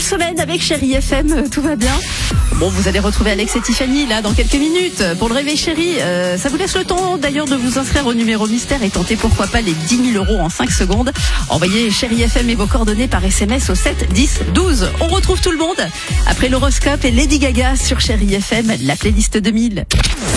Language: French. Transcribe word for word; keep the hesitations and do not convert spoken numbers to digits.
semaine avec Chérie F M, tout va bien. Bon, vous allez retrouver Alex et Tiffany là dans quelques minutes pour le réveil chéri. Euh, ça vous laisse le temps d'ailleurs de vous inscrire au numéro mystère et tenter pourquoi pas les dix mille euros en cinq secondes. Envoyez Chérie F M et vos coordonnées par S M S au sept dix douze. On retrouve tout le monde après l'horoscope et Lady Gaga sur Chérie F M, la playlist deux mille.